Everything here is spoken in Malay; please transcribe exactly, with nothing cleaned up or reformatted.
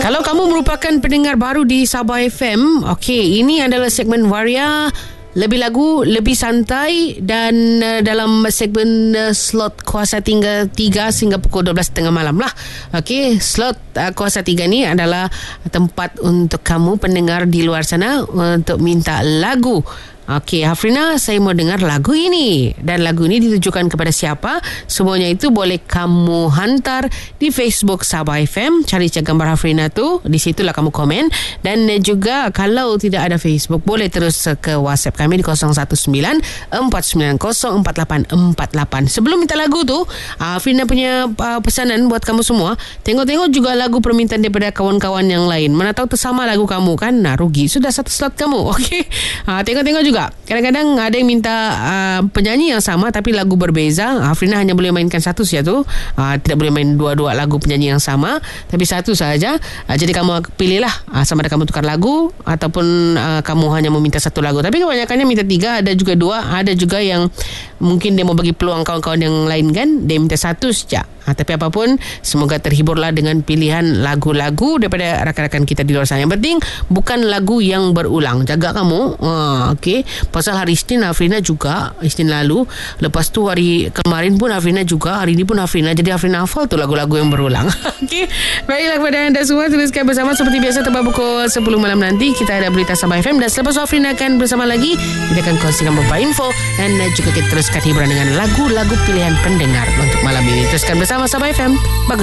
Kalau kamu merupakan pendengar baru di Sabah F M, okey, ini adalah segmen Waria. Lebih lagu, lebih santai, dan uh, dalam segmen uh, slot Kuasa tiga, tiga sehingga pukul dua belas tiga puluh malam lah. Okey, slot uh, Kuasa tiga ni adalah tempat untuk kamu pendengar di luar sana uh, untuk minta lagu. Okey, Hafrina, saya mau dengar lagu ini. Dan lagu ini ditujukan kepada siapa? Semuanya itu boleh kamu hantar di Facebook Sabah F M. Cari je gambar Hafrina tu. Di situlah kamu komen. Dan juga kalau tidak ada Facebook, boleh terus ke WhatsApp kami di kosong satu sembilan empat sembilan kosong empat lapan empat lapan. Sebelum minta lagu tu, Hafrina punya uh, pesanan buat kamu semua. Tengok-tengok juga lagu permintaan daripada kawan-kawan yang lain. Mana tahu tersama lagu kamu kan? Nah, rugi. Sudah satu slot kamu. Okey. Uh, tengok-tengok juga. Kadang-kadang ada yang minta uh, penyanyi yang sama tapi lagu berbeza. Hafrina hanya boleh mainkan satu saja tu. Uh, tidak boleh main dua-dua lagu penyanyi yang sama, tapi satu saja. Uh, jadi kamu pilihlah uh, sama ada kamu tukar lagu ataupun uh, kamu hanya meminta satu lagu. Tapi kebanyakannya minta tiga, ada juga dua, ada juga yang mungkin dia mau bagi peluang kawan-kawan yang lain kan, dia minta satu saja. Ha, tapi apapun, semoga terhiburlah dengan pilihan lagu-lagu daripada rakan-rakan kita di luar sana. Yang penting bukan lagu yang berulang. Jaga kamu. Ha, okey. Pasal hari Isnin Hafrina juga, Isnin lalu, lepas tu hari kemarin pun Hafrina juga, hari ini pun Hafrina. Jadi Hafrina hafal tu lagu-lagu yang berulang. Okey. Baiklah kepada anda semua, teruskan bersama seperti biasa tepat pukul sepuluh malam nanti kita ada berita Sabah F M, dan selepas Hafrina akan bersama lagi. Kita akan kongsikan beberapa info dan juga kita teruskan hiburan dengan lagu-lagu pilihan pendengar untuk malam ini. Teruskan bersama Sabah F M. Bagus.